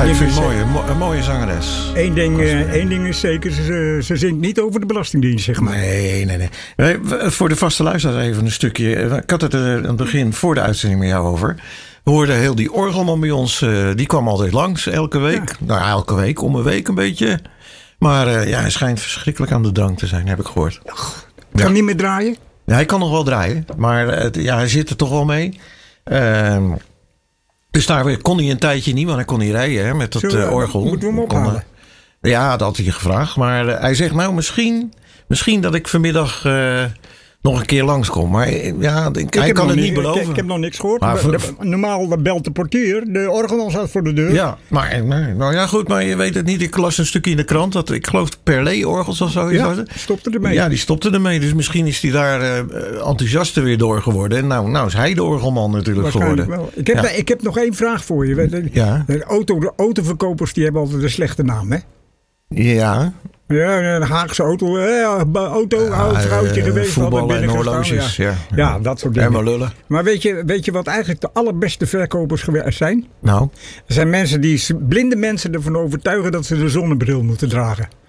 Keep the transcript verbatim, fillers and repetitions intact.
ik ding vind is, het mooi, een, mo- een mooie zangeres. Eén ding, uh, één ding is zeker, ze, ze zingt niet over de Belastingdienst, zeg maar. Nee, nee, nee. nee voor de vaste luisteraars even een stukje. Ik had het er aan het begin voor de uitzending met jou over. We hoorden heel die orgelman bij ons. Uh, die kwam altijd langs, elke week. Ja. Nou, elke week, om een week een beetje. Maar uh, ja, hij schijnt verschrikkelijk aan de drank te zijn, heb ik gehoord. Ach, kan ja. niet meer draaien? Ja, hij kan nog wel draaien. Maar uh, ja, hij zit er toch wel mee. Uh, dus daar kon hij een tijdje niet, want hij kon niet rijden hè, met dat uh, orgel. Moeten we hem ophalen? Kon, uh, ja, dat had hij gevraagd. Maar uh, hij zegt nou misschien, misschien dat ik vanmiddag uh, nog een keer langskom. Maar uh, ja, ik, hij kan het niet beloven. Ik, ik heb nog niks gehoord. Maar voor, de, normaal belt de portier. De orgelman staat voor de deur. Ja, maar nou ja goed, maar je weet het niet. Ik las een stukje in de krant. Dat, ik geloof Perlé-orgels of zo. Ja, stopte ermee. Ja, die stopte ermee. Dus misschien is hij daar uh, enthousiaster weer door geworden. En nou, nou is hij de orgelman natuurlijk geworden. Wel. Ik, heb, ja. ik heb nog één vraag voor je. De, ja. de, auto, de autoverkopers die hebben altijd een slechte naam, hè? Ja. Ja, een Haagse auto. Eh, auto, ja, oud vrouwtje uh, geweest. Voetballen en horloges. Ja. Ja. Ja, dat soort dingen. En maar lullen. Maar weet je, weet je wat eigenlijk de allerbeste verkopers zijn? Nou? Er zijn mensen die blinde mensen ervan overtuigen dat ze de zonnebril moeten dragen.